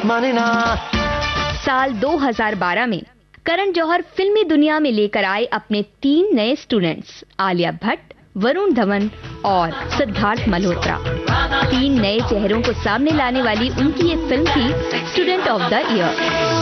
माने ना। साल 2012 में करण जौहर फिल्मी दुनिया में लेकर आए अपने 3 नए स्टूडेंट्स आलिया भट्ट, वरुण धवन और सिद्धार्थ मल्होत्रा। 3 नए चेहरों को सामने लाने वाली उनकी ये फिल्म थी स्टूडेंट ऑफ द ईयर।